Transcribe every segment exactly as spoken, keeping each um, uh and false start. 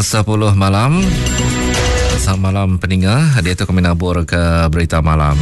sepuluh malam. Selamat malam pendengar. Dia tu kami nabur ke berita malam.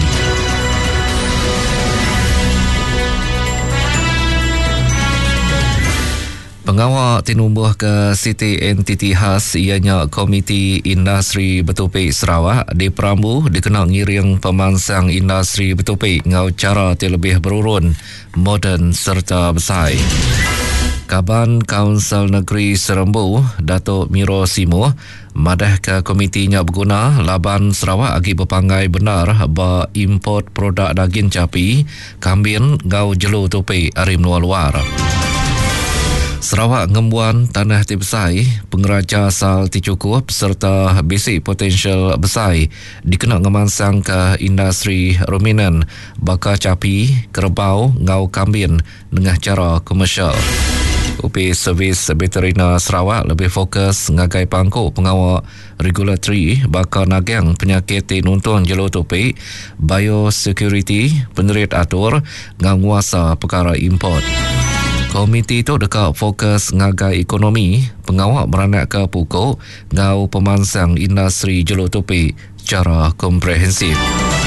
Pengawal tinumbuh ke Siti entiti khas ianya Komiti Industri Betupik Sarawak di Perambu dikenal ngiring pemansang industri betupik ngau cara terlebih berurun, moden serta besar. Kaban Kaunsil Negeri Serembu, Datuk Miro Simo, madah ke komitinya berguna Laban Sarawak agi berpanggai benar ba import produk daging capi, kambing ngau jelu tupik dari luar-luar. Sarawak ngembuan tanah tibesai, pengeraja asal ticukup serta basic potensial besai dikenal ngemansang ke industri ruminan, baka capi, kerbau, ngau kambing dengan cara komersial. U P Servis Veterina Sarawak lebih fokus ngagai pangkuk pengawal regulatory baka nagang penyakit nuntun jelu topik, biosecurity, penerit atur, nganguasa perkara import. Komiti itu dekat fokus ngagai ekonomi, pengawal beranak ke pukul, ngau pemansang industri jelu topik secara komprehensif.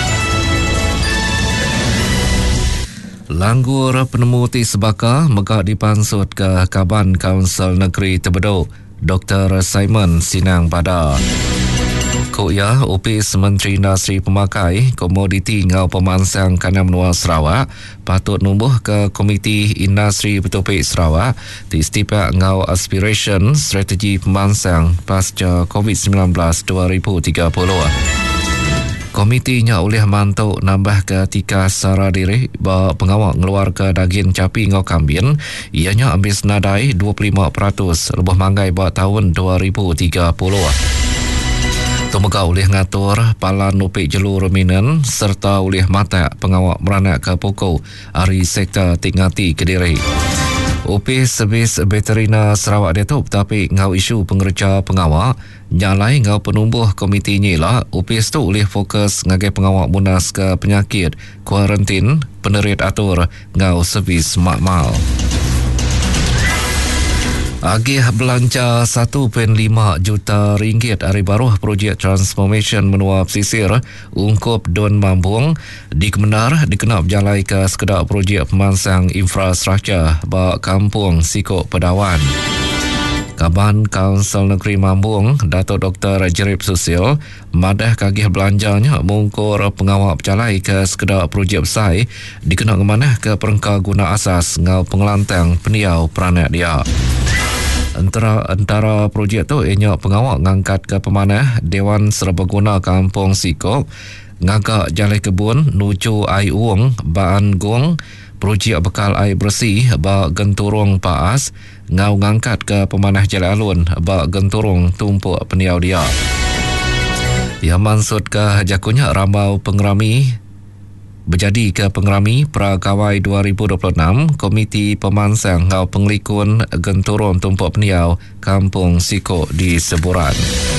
Langgur penemu ti sebaka megah dipansut ke Kaban Kaunsil Negeri Tebedok, Doktor Simon Sinang Pada. Koya Opis Menteri Industri Pemakai Komoditi ngau pemansang kanan menua Sarawak patut numbuh ke Komiti Industri Betupik Sarawak di setiap ngau aspiration strategi pemansang pasca covid sembilan belas dua ribu tiga puluh. Komitinya oleh mantuk nambah ke tika sara diri bahawa pengawal ngeluar ke daging capi ngau kambing ianya ambil senadai dua puluh lima peratus lebih manggai buat tahun dua ribu tiga puluh. Tumega oleh ngatur palan nupik jelu ruminan serta oleh mata pengawal beranak ke pokok hari sektor Tingati Kediri. U P Servis Veterina Sarawak Datuk tapi ngau isu pengerja pengawal nyalai ngau penumbuh komiti nyilah U P S tu oleh fokus ngagai pengawal munas ke penyakit, kuarantin, penerit atur ngau servis makmal. Agih belanja satu perpuluhan lima juta ringgit hari baru projek transformation menua pesisir ungkup Don Mambung di Kemenar dikenal berjalai ke sekedar projek pemansang infrastruktur bak kampung Sikok Pedawan. Kaban Kaunsil Negeri Mambung, Datuk Doktor Jerip Susil, madah kagih belanjanya mengungkur pengawal berjalai ke sekedar projek besar dikenal kemanah ke perengka guna asas ngau pengelantang peniau peranak dia. Antara antara projek tu ianya pengawal ngangkat ke pemanah Dewan Serbaguna Kampung Sikok, ngagak jalai kebun nuju ai uang baan gong, projek bekal air bersih ba genturung paas, ngau ngangkat ke pemanah jalai alun ba genturung tumpuk peniau dia. Ia maksud ke jakunya rambau pengerami berjadi ke pengerami Prakawai dua ribu dua puluh enam Komiti Pemansang ngau Penglikun Genturun Tumpuk Peniau Kampung Sikok di Seburan.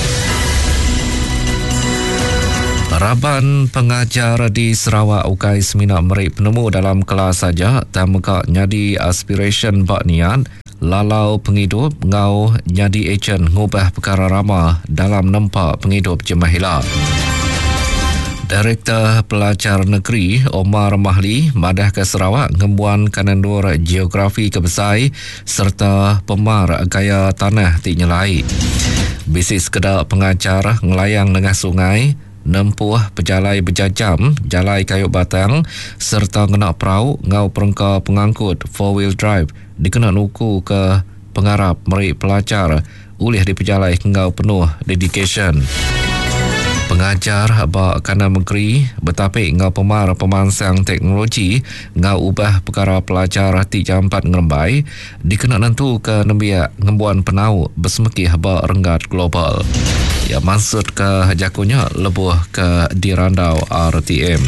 Raban pengajar di Sarawak ukai seminar merik penemu dalam kelas saja tamaka nyadi aspiration bak niat lalau penghidup ngau nyadi ejen ngubah perkara ramah dalam nempak penghidup jemahilah. Direktur Pelajar Negeri Omar Mahli madah ke Sarawak ngembuan kanandur geografi kebesai serta pemar gaya tanah ti nyelai. Bisis kedal pengajar ngelayang dengan sungai, nempuh pejalai berjajam, jalai kayu batang serta ngenak perahu ngau perengka pengangkut four wheel drive dikena nuku ke pengarap merik pelajar oleh di pejalai ngau penuh dedication. Pengajar bak kanan negeri bertapik ngau pemar pemansang teknologi ngau ubah perkara pelajar ti jampat ngerembai dikena nentu ke nembiak ngembuan penau bersemekih bak renggat global. Ya maksud ke jakunya lebuh ke dirandau R T M.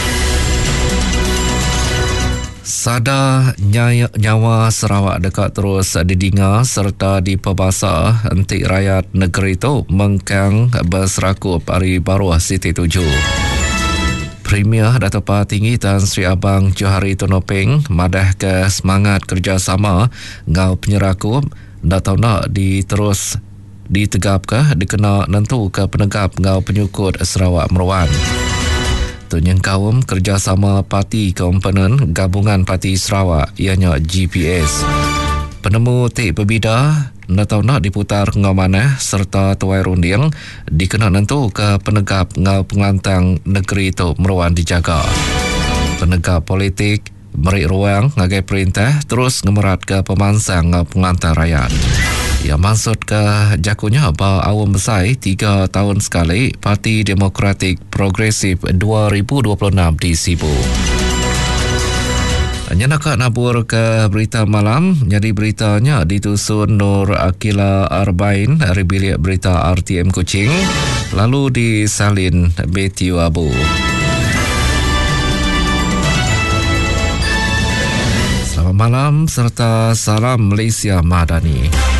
Sada nyaya, nyawa Sarawak dekat terus didinga serta diperbasa entik rakyat negeri itu mengkang berserakup hari baru Siti Tujuh. Premier Datuk Pak Tinggi Tan Sri Abang Johari Tonopeng madah ke semangat kerjasama ngau penyerakup datau nak diterus ditegap ke dikena nentu ke penegap ngau penyukut Sarawak Meruan. Tunyang kaum kerjasama parti komponen gabungan Parti Sarawak ianya G P S. Penemu tik berbida natau nak diputar ngau maneh serta tuai runding dikena nentu ke penegap ngau pengelantang negeri tu Meruan dijaga. Penegap politik beri ruang ngagai perintah terus ngemerat ke pemansang ngau pengelantang rakyat. Yang maksud ke jakunya bahawa awam besai tiga tahun sekali Parti Demokratik Progresif dua ribu dua puluh enam di Sibu. Hanya nak nabur ke berita malam, jadi beritanya ditusun Nur Akila Arbain dari bilik berita R T M Kuching, lalu disalin Betty Abu. Selamat malam serta salam Malaysia Madani.